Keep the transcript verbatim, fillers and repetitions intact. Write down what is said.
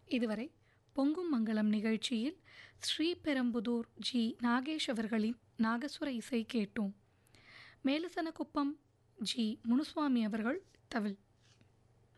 இதுவரை பொங்கும் மங்களம் நிகழ்ச்சியில் ஸ்ரீபெரும்புதூர் ஜி நாகேஷ் அவர்களின் நாகஸ்வர இசை கேட்டோம். மேலசனக்குப்பம் ஜி முனுசுவாமி அவர்கள் தவில்.